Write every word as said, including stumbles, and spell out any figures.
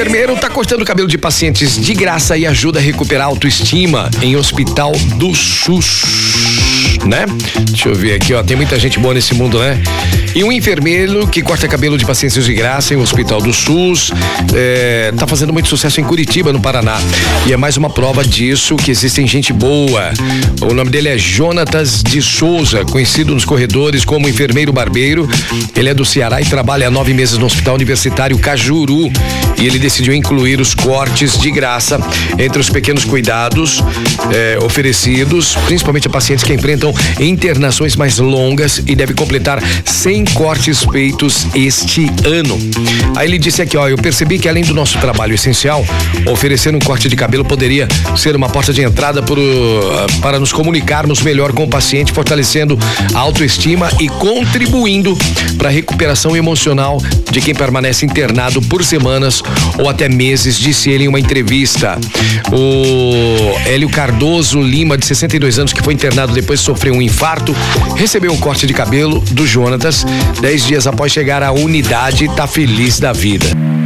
enfermeiro tá cortando o cabelo de pacientes de graça e ajuda a recuperar a autoestima em Hospital do SUS, né? Deixa eu ver aqui, ó, tem muita gente boa nesse mundo, né? E um enfermeiro que corta cabelo de pacientes de graça em um Hospital do SUS é, tá fazendo muito sucesso em Curitiba, no Paraná. E é mais uma prova disso, que existem gente boa. O nome dele é Jonatas de Souza, conhecido nos corredores como enfermeiro barbeiro. Ele é do Ceará e trabalha há nove meses no Hospital Universitário Cajuru. E ele decidiu incluir os cortes de graça entre os pequenos cuidados é, oferecidos, principalmente a pacientes que enfrentam internações mais longas, e deve completar cem cortes feitos este ano. Aí ele disse aqui, ó, eu percebi que além do nosso trabalho essencial, oferecer um corte de cabelo poderia ser uma porta de entrada por, para nos comunicarmos melhor com o paciente, fortalecendo a autoestima e contribuindo para a recuperação emocional de quem permanece internado por semanas ou até meses, disse ele em uma entrevista. O Hélio Cardoso Lima, de sessenta e dois anos, que foi internado depois de sofrer um infarto, recebeu um corte de cabelo do Jonatas dez dias após chegar à unidade, tá feliz da vida.